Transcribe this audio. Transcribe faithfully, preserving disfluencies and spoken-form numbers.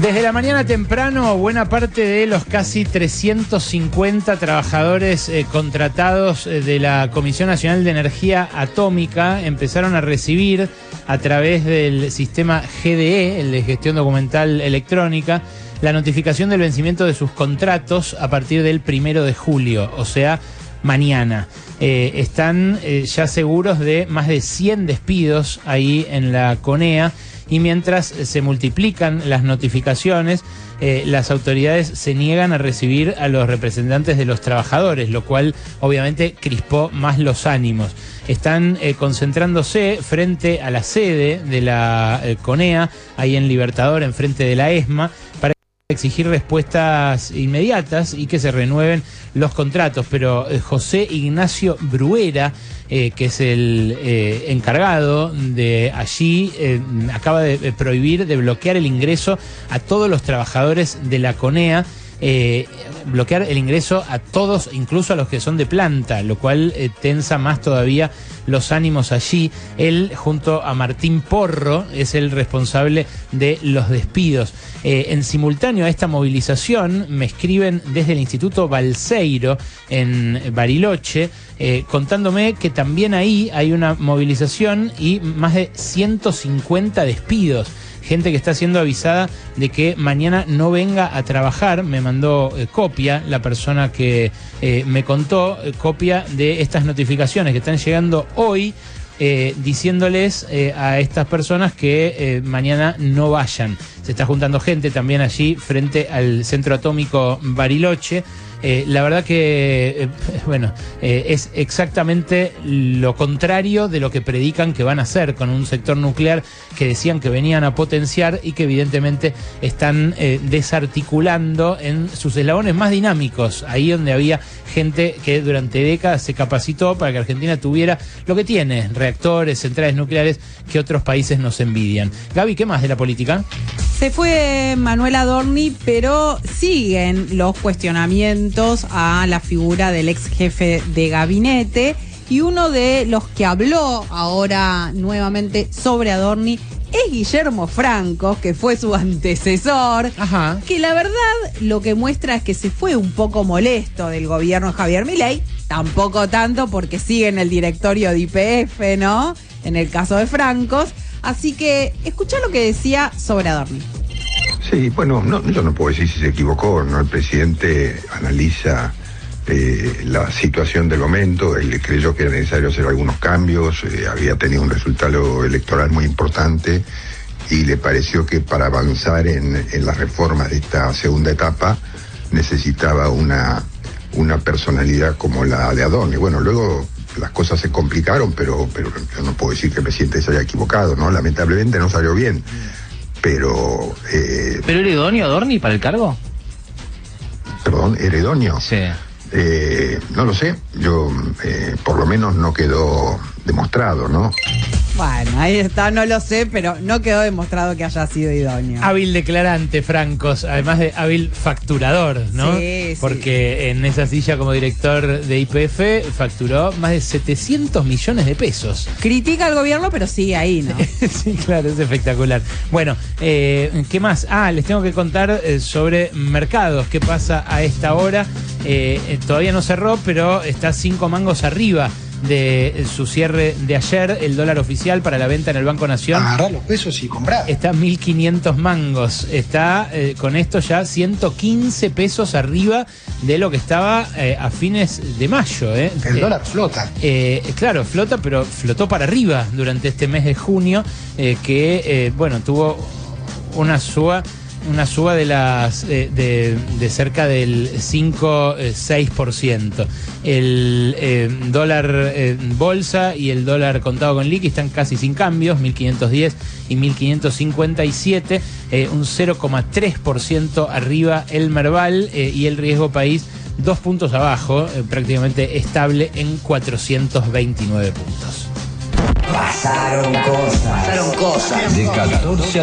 Desde la mañana temprano, buena parte de los casi trescientos cincuenta trabajadores eh, contratados eh, de la Comisión Nacional de Energía Atómica empezaron a recibir a través del sistema G D E, el de Gestión Documental Electrónica, la notificación del vencimiento de sus contratos a partir del primero de julio, o sea, mañana. Eh, están eh, ya seguros de más de cien despidos ahí en la CONEA. Y mientras se multiplican las notificaciones, eh, las autoridades se niegan a recibir a los representantes de los trabajadores, lo cual obviamente crispó más los ánimos. Están eh, concentrándose frente a la sede de la eh, CONEA, ahí en Libertador, enfrente de la ESMA, para exigir respuestas inmediatas y que se renueven los contratos. Pero eh, José Ignacio Bruera, eh, que es el eh, encargado de allí, eh, acaba de, de prohibir, de bloquear el ingreso a todos los trabajadores de la CONEA, eh, bloquear el ingreso a todos, incluso a los que son de planta, lo cual eh, tensa más todavía los ánimos allí. Él, junto a Martín Porro, es el responsable de los despidos. Eh, en simultáneo a esta movilización, me escriben desde el Instituto Balseiro en Bariloche, eh, contándome que también ahí hay una movilización y más de ciento cincuenta despidos. Gente que está siendo avisada de que mañana no venga a trabajar. Me mandó eh, copia, la persona que eh, me contó, eh, copia de estas notificaciones que están llegando hoy, eh, diciéndoles eh, a estas personas que eh, mañana no vayan. Se está juntando gente también allí frente al Centro Atómico Bariloche. Eh, la verdad que, eh, bueno, eh, es exactamente lo contrario de lo que predican que van a hacer con un sector nuclear que decían que venían a potenciar y que evidentemente están eh, desarticulando en sus eslabones más dinámicos, ahí donde había gente que durante décadas se capacitó para que Argentina tuviera lo que tiene, reactores, centrales nucleares que otros países nos envidian. Gaby, ¿qué más de la política? Se fue Manuel Adorni, pero siguen los cuestionamientos a la figura del ex jefe de gabinete, y uno de los que habló ahora nuevamente sobre Adorni es Guillermo Franco, que fue su antecesor. Ajá. Que la verdad lo que muestra es que se fue un poco molesto del gobierno de Javier Milei, tampoco tanto porque sigue en el directorio de Y P F, ¿no? En el caso de Francos. Así que escuchá lo que decía sobre Adorni. Sí, bueno, no, yo no puedo decir si se equivocó, ¿no? El presidente analiza eh, la situación del momento, él creyó que era necesario hacer algunos cambios, eh, había tenido un resultado electoral muy importante y le pareció que para avanzar en, en las reformas de esta segunda etapa necesitaba una, una personalidad como la de Adorni. Bueno, luego las cosas se complicaron, pero, pero yo no puedo decir que el presidente se haya equivocado, ¿no? Lamentablemente no salió bien, pero... Eh, ¿Pero era idóneo Adorni para el cargo? Perdón, ¿era idóneo? Sí. Eh, no lo sé, yo eh, por lo menos no quedó demostrado, ¿no? Bueno, ahí está, no lo sé, pero no quedó demostrado que haya sido idóneo. Hábil declarante, Francos, además de hábil facturador, ¿no? Sí, Porque sí. En esa silla como director de Y P F facturó más de setecientos millones de pesos. Critica al gobierno, pero sigue ahí, ¿no? Sí, claro, es espectacular. Bueno, eh, ¿qué más? Ah, les tengo que contar eh, sobre mercados. ¿Qué pasa a esta hora? Eh, eh, todavía no cerró, pero está cinco mangos arriba de su cierre de ayer. El dólar oficial para la venta en el Banco Nación, agarrar los pesos y comprar, está mil quinientos mangos. Está eh, con esto ya ciento quince pesos arriba de lo que estaba eh, a fines de mayo. Eh. El eh, dólar flota. Eh, claro, flota, pero flotó para arriba durante este mes de junio, eh, que, eh, bueno, tuvo una suba una suba de las eh, de, de cerca del cinco a seis por ciento. El eh, dólar eh, bolsa y el dólar contado con liqui están casi sin cambios, mil quinientos diez y mil quinientos cincuenta y siete, eh, un cero coma tres por ciento arriba el Merval, eh, y el riesgo país dos puntos abajo, eh, prácticamente estable en cuatrocientos veintinueve puntos. Pasaron cosas. Pasaron cosas. De catorce a